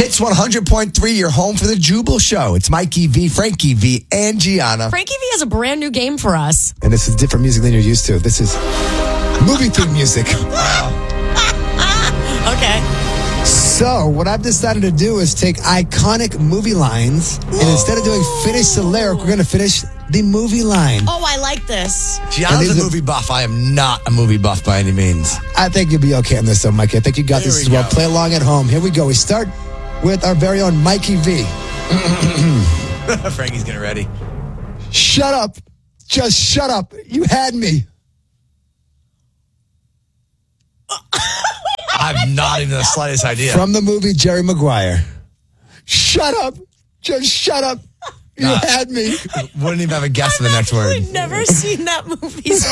Hits 100.3, your home for the Jubal Show. It's Mikey V, Frankie V, and Gianna. Frankie V has a brand new game for us. And this is different music than you're used to. This is movie theme music. Okay. So, what I've decided to do is take iconic movie lines, and instead of doing finish the lyric, we're going to finish the movie line. Oh, I like this. Gianna's a movie buff. I am not a movie buff by any means. I think you'll be okay on this, though, Mikey. I think you got Here this we as well. go. Play along at home. Here we go. We start with our very own Mikey V. Frankie's getting ready. Shut up. Just shut up. You had me. I've not even the slightest idea. From the movie Jerry Maguire. Shut up. Just shut up. You had me. Wouldn't even have a guess for the next word. I've never seen that movie, so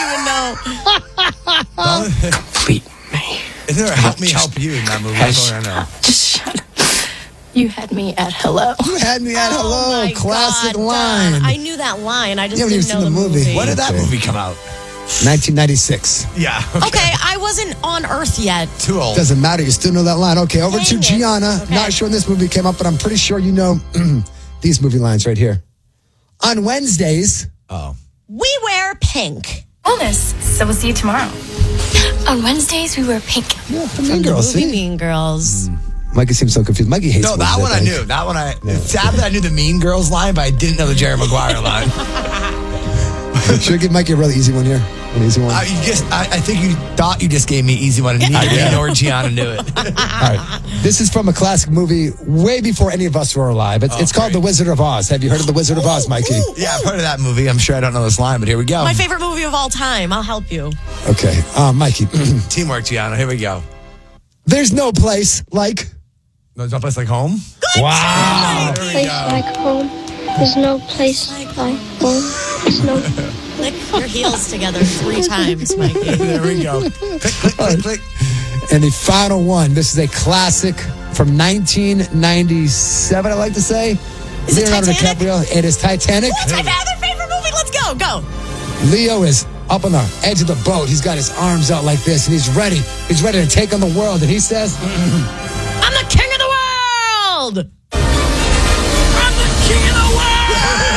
I don't even know. Beat me. Isn't there a Help Me Help You in that movie? That's all I know. Just shut up. You had me at hello. You had me at hello. Oh my Classic God, line. I knew that line. I just You haven't didn't even know seen the the movie. movie. When did that Okay. movie come out? 1996. Yeah. Okay, I wasn't on Earth yet. Too old. Doesn't matter. You still know that line. Okay, over to Dang it. Gianna. Okay. Not sure when this movie came up, but I'm pretty sure you know these movie lines right here. On Wednesdays, Oh. We wear pink. Bonus. So we'll see you tomorrow. On Wednesdays, we wear pink. yeah, from From Mean the Girls. movie See? Mean Girls. Mikey seems so confused. Mikey hates No, that movies, one I knew. That one It's sad that I knew the Mean Girls line, but I didn't know the Jerry Maguire line. Should I give Mikey a really easy one here? An easy one? I think you thought you just gave me an easy one, and neither me nor Gianna knew it. All right. This is from a classic movie way before any of us were alive. It's called The Wizard of Oz. Have you heard of The Wizard of Oz, Mikey? Yeah, I've heard of that movie. I'm sure I don't know this line, but here we go. My favorite movie of all time. I'll help you. Okay. Mikey. Teamwork, Gianna. Here we go. There's no place like... There's no place like home? Wow. There we Place go. like home. There's no place like home. There's no. Click your heels together 3 times, Mikey. There we go. Click, click, click, click. And the final one. This is a classic from 1997, I like to say. Is it Leonardo Titanic? DiCaprio. It is Titanic. What's my other favorite movie? Let's go. Go. Leo is up on the edge of the boat. He's got his arms out like this, and he's ready. He's ready to take on the world. And he says, I'm the king of the world. I'm the king of the world.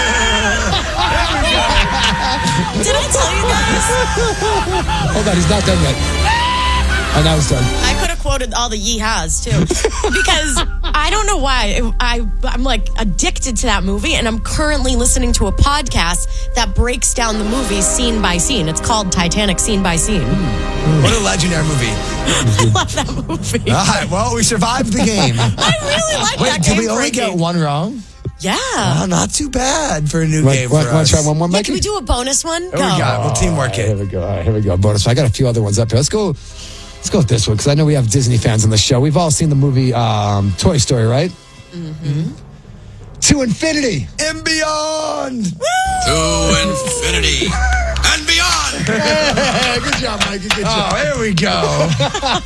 Did I tell you guys? hold on, he's not done yet. Oh, now he's done. I could have quoted all the yee-haws, too. Because I don't know why. I'm like addicted to that movie, and I'm currently listening to a podcast that breaks down the movie scene by scene. It's called Titanic Scene by Scene. What a legendary movie. I love that movie. All right, well, we survived the game. I really like Wait, that did game. we only Frankie. get one wrong? Yeah. Oh, not too bad for a new game for Want to us. try one more, Yeah, Mikey? can we do a bonus one? There we go. We'll teamwork Here it. we go. All right, here we go. Bonus. I got a few other ones up here. Let's go with this one, because I know we have Disney fans on the show. We've all seen the movie Toy Story, right? Mm-hmm. To infinity. And beyond. To infinity and beyond. Hey, good job, Mikey. Good job. Oh, here we go.